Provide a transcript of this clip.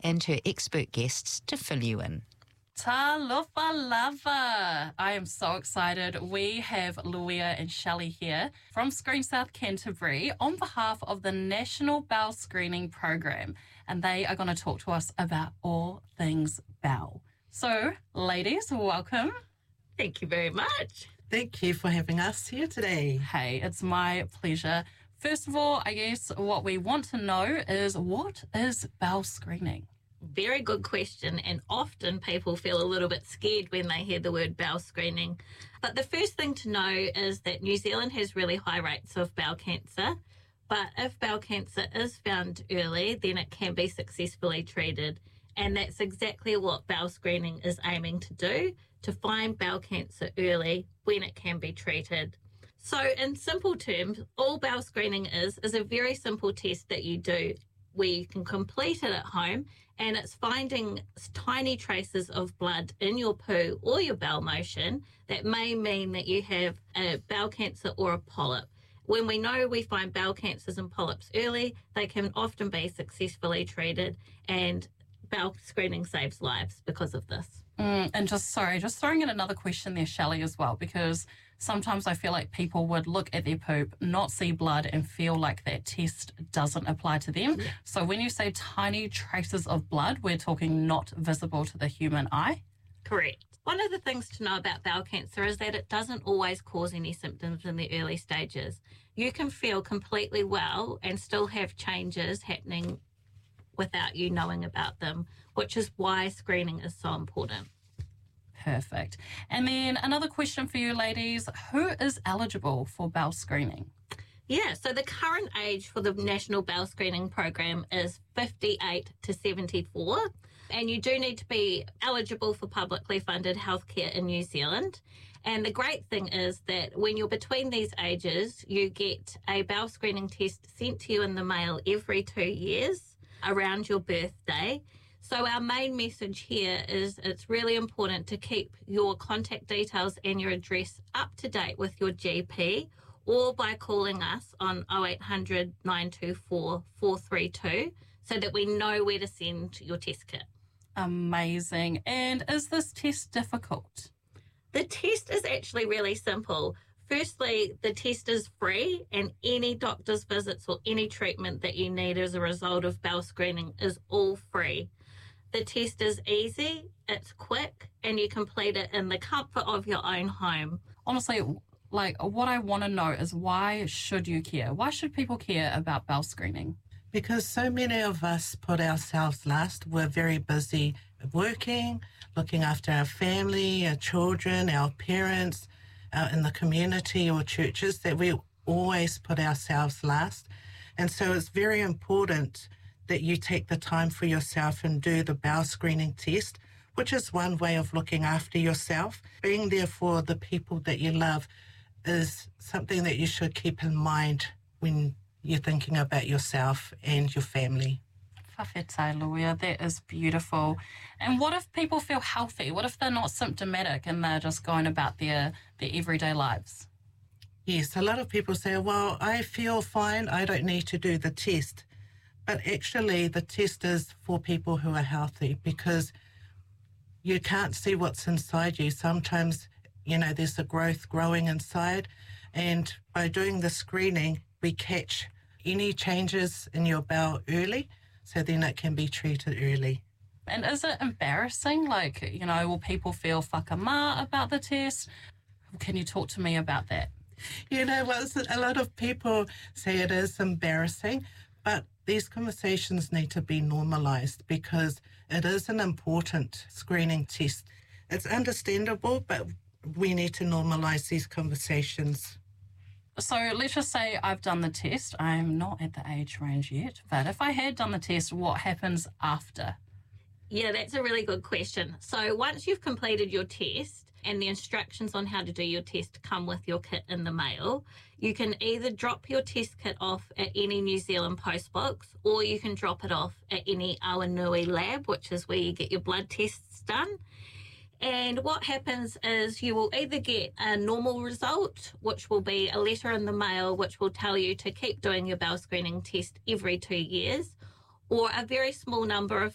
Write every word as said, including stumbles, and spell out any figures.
and her expert guests to fill you in. Talofa lava. I am so excited. We have Luia and Shelley here from Screen South Canterbury on behalf of the National Bowel Screening Program, and they are going to talk to us about all things bowel. So, ladies, welcome. Thank you very much. Thank you for having us here today. Hey, it's my pleasure. First of all, I guess what we want to know is, what is bowel screening? Very good question, and often people feel a little bit scared when they hear the word bowel screening. But the first thing to know is that New Zealand has really high rates of bowel cancer, but if bowel cancer is found early, then it can be successfully treated. And that's exactly what bowel screening is aiming to do, to find bowel cancer early when it can be treated. So in simple terms, all bowel screening is, is a very simple test that you do where you can complete it at home, and it's finding tiny traces of blood in your poo or your bowel motion that may mean that you have a bowel cancer or a polyp. When we know we find bowel cancers and polyps early, they can often be successfully treated, and bowel screening saves lives because of this. Mm, and just, sorry, just throwing in another question there, Shelley, as well, because sometimes I feel like people would look at their poop, not see blood, and feel like that test doesn't apply to them. Yeah. So when you say tiny traces of blood, we're talking not visible to the human eye? Correct. One of the things to know about bowel cancer is that it doesn't always cause any symptoms in the early stages. You can feel completely well and still have changes happening without you knowing about them, which is why screening is so important. Perfect. And then another question for you ladies, who is eligible for bowel screening? Yeah, so the current age for the National Bowel Screening Program is fifty-eight to seventy-four, and you do need to be eligible for publicly funded healthcare in New Zealand. And the great thing is that when you're between these ages, you get a bowel screening test sent to you in the mail every two years around your birthday. So our main message here is it's really important to keep your contact details and your address up to date with your G P, or by calling us on oh eight hundred, nine two four, four three two so that we know where to send your test kit. Amazing. And is this test difficult? The test is actually really simple. Firstly, the test is free, and any doctor's visits or any treatment that you need as a result of bowel screening is all free. The test is easy, it's quick, and you complete it in the comfort of your own home. Honestly, like, what I want to know is, why should you care? Why should people care about bowel screening? Because so many of us put ourselves last. We're very busy working, looking after our family, our children, our parents, out in the community or churches, that we always put ourselves last. And so it's very important that you take the time for yourself and do the bowel screening test, which is one way of looking after yourself. Being there for the people that you love is something that you should keep in mind when you're thinking about yourself and your family. Whawhetai, Luia, that is beautiful. And what if people feel healthy? What if they're not symptomatic and they're just going about their, their everyday lives? Yes, a lot of people say, well, I feel fine, I don't need to do the test. But actually, the test is for people who are healthy, because you can't see what's inside you. Sometimes, you know, there's a growth growing inside. And by doing the screening, we catch any changes in your bowel early, so then it can be treated early. And is it embarrassing? Like, you know, will people feel whakama about the test? Can you talk to me about that? You know, well, a lot of people say it is embarrassing, but these conversations need to be normalised, because it is an important screening test. It's understandable, but we need to normalise these conversations. So let's just say I've done the test. I'm not at the age range yet, but if I had done the test, what happens after? Yeah, that's a really good question. So once you've completed your test and the instructions on how to do your test come with your kit in the mail, you can either drop your test kit off at any New Zealand post box, or you can drop it off at any Awanui lab, which is where you get your blood tests done. And what happens is you will either get a normal result, which will be a letter in the mail which will tell you to keep doing your bowel screening test every two years, or a very small number of